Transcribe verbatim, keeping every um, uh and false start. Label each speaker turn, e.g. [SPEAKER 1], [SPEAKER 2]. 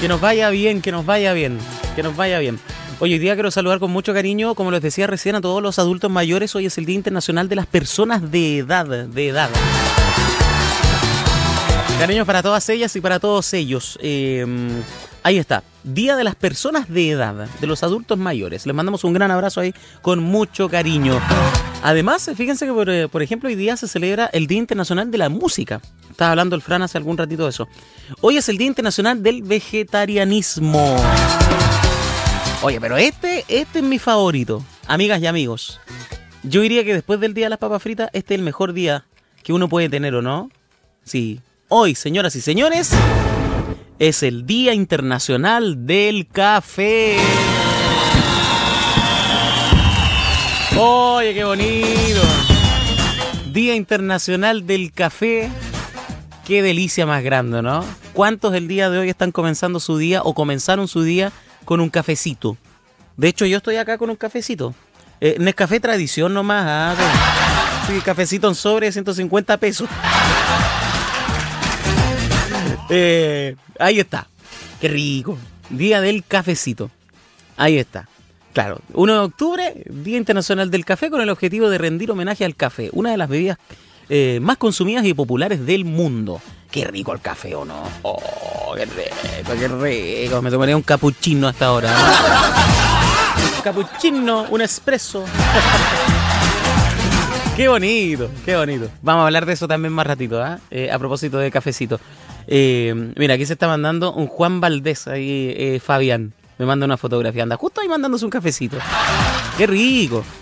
[SPEAKER 1] Que nos vaya bien, que nos vaya bien, que nos vaya bien. Hoy día quiero saludar con mucho cariño, como les decía recién, a todos los adultos mayores. Hoy es el Día Internacional de las Personas de Edad, de edad. Cariños para todas ellas y para todos ellos. Eh, ahí está, Día de las Personas de Edad, de los adultos mayores. Les mandamos un gran abrazo ahí con mucho cariño. Además, fíjense que, por, por ejemplo, hoy día se celebra el Día Internacional de la Música. Estaba hablando el Fran hace algún ratito de eso. Hoy es el Día Internacional del Vegetarianismo. Oye, pero este, este es mi favorito. Amigas y amigos, yo diría que después del Día de las Papas Fritas, este es el mejor día que uno puede tener, ¿o no? Sí. Hoy, señoras y señores, es el Día Internacional del Café. Oye, qué bonito. Día Internacional del Café. Qué delicia más grande, ¿no? ¿Cuántos el día de hoy están comenzando su día o comenzaron su día con un cafecito? De hecho, yo estoy acá con un cafecito. Eh, Nescafé Tradición nomás. Ah, sí, cafecito en sobre de ciento cincuenta pesos. Eh, ahí está. Qué rico. Día del cafecito. Ahí está. Claro, uno de octubre, Día Internacional del Café, con el objetivo de rendir homenaje al café, una de las bebidas eh, más consumidas y populares del mundo. Qué rico el café, ¿o no? Oh, qué rico, qué rico. Me tomaría un cappuccino hasta ahora, ¿no? Un cappuccino, un espresso. Qué bonito, qué bonito. Vamos a hablar de eso también más ratito, ¿eh? Eh, a propósito de cafecito. Eh, mira, aquí se está mandando un Juan Valdés, ahí eh, Fabián. Me manda una fotografía, anda justo ahí mandándose un cafecito. ¡Qué rico!